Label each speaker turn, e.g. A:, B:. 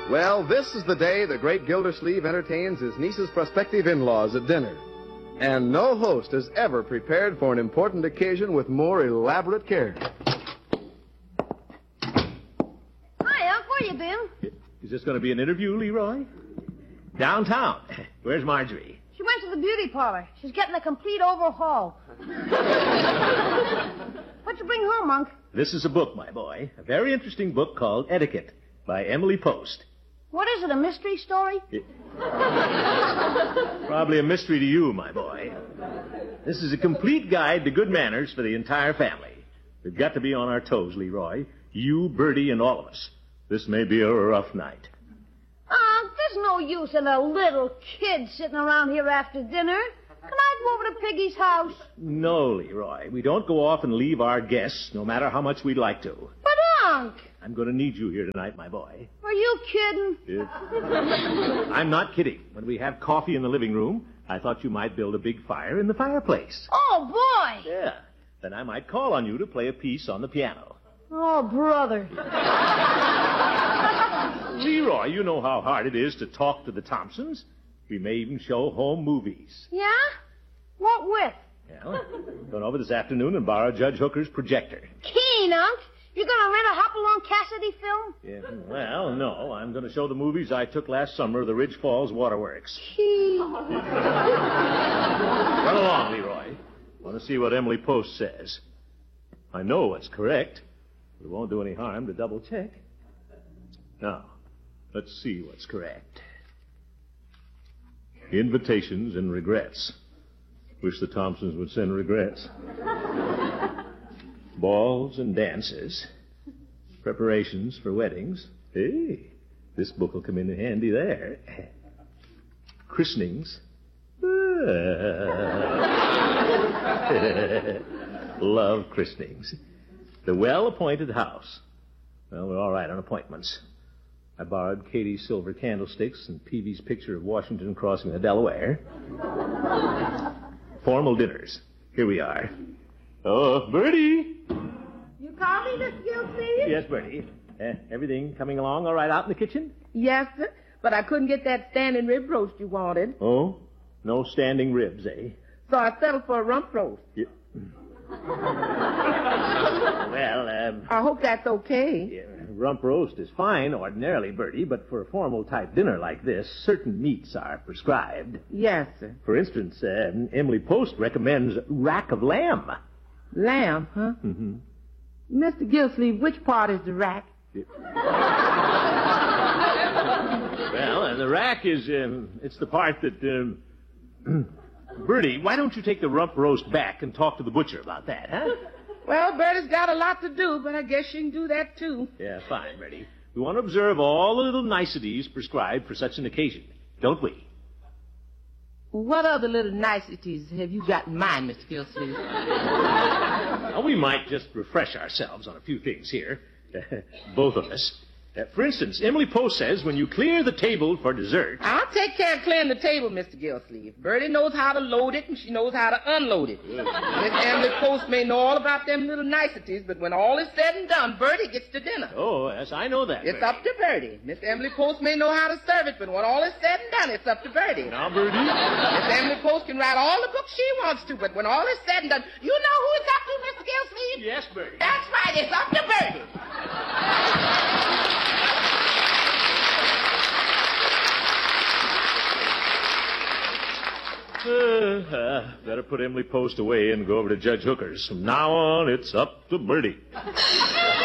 A: Well, this is the day the great Gildersleeve entertains his niece's prospective in-laws at dinner. And no host has ever prepared for an important occasion with more elaborate care.
B: Hi, Unc. Where you been?
C: Is this going to be an interview, Leroy? Downtown. Where's Marjorie?
B: She went to the beauty parlor. She's getting a complete overhaul. What'd you bring home, Unc?
C: This is a book, my boy. A very interesting book called Etiquette by Emily Post.
B: What is it, a mystery story?
C: Probably a mystery to you, my boy. This is a complete guide to good manners for the entire family. We've got to be on our toes, Leroy. You, Bertie, and all of us. This may be a rough night.
B: Unc, there's no use in a little kid sitting around here after dinner. Can I go over to Piggy's house?
C: No, Leroy. We don't go off and leave our guests, no matter how much we'd like to.
B: But, Unc.
C: I'm going to need you here tonight, my boy.
B: Are you kidding?
C: I'm not kidding. When we have coffee in the living room, I thought you might build a big fire in the fireplace.
B: Oh, boy.
C: Yeah. Then I might call on you to play a piece on the piano.
B: Oh, brother.
C: Leroy, you know how hard it is to talk to the Thompsons. We may even show home movies.
B: Yeah? What with?
C: Well, going over this afternoon and borrow Judge Hooker's projector.
B: Keen, Unc. You're going to rent a Hopalong Cassidy film?
C: Yeah, well, no. I'm going to show the movies I took last summer of the Ridge Falls Waterworks.
B: Keen.
C: Run along, Leroy. Want to see what Emily Post says. I know what's correct. It won't do any harm to double check. Now, let's see what's correct. Invitations and regrets. Wish the Thompsons would send regrets. Balls and dances. Preparations for weddings. Hey, this book will come in handy there. Christenings. Love christenings. The well-appointed house. Well, we're all right on appointments. I borrowed Katie's silver candlesticks and Peavy's picture of Washington crossing the Delaware. Formal dinners. Here we are. Oh, Bertie.
D: You call me, Mr. Gilsleeve?
C: Yes, Bertie. Everything coming along all right out in the kitchen?
D: Yes, sir. But I couldn't get that standing rib roast you wanted.
C: Oh? No standing ribs, eh?
D: So I settled for a rump roast.
C: Yeah. Well,
D: I hope that's okay.
C: yeah, rump roast is fine ordinarily, Bertie, but for a formal type dinner like this, certain meats are prescribed.
D: Yes, sir.
C: For instance, Emily Post recommends rack of lamb.
D: Lamb, huh?
C: Mm-hmm.
D: Mr. Gilsleeve, which part is the rack?
C: Well, the rack is, it's the part that, Bertie, why don't you take the rump roast back and talk to the butcher about that, huh?
D: Well, Bertie's got a lot to do, but I guess she can do that, too.
C: Yeah, fine, Bertie. We want to observe all the little niceties prescribed for such an occasion, don't we?
D: What other little niceties have you got in mind, Mr. Gilsleeve?
C: Well, we might just refresh ourselves on a few things here. Both of us. For instance, Emily Post says when you clear the table for dessert...
D: I'll take care of clearing the table, Mr. Gilsleeve. Bertie knows how to load it, and she knows how to unload it. Miss Emily Post may know all about them little niceties, but when all is said and done, Bertie gets to dinner.
C: Oh, yes, I know that,
D: It's
C: Bertie.
D: up to Bertie. Miss Emily Post may know how to serve it, but when all is said and done, it's up to Bertie.
C: Now, Bertie?
D: Miss Emily Post can write all the books she wants to, but when all is said and done, you know who it's up to, Mr. Gilsleeve?
C: Yes, Bertie.
D: That's right, it's up to Bertie.
C: Better put Emily Post away and go over to Judge Hooker's. From now on, it's up to Bertie.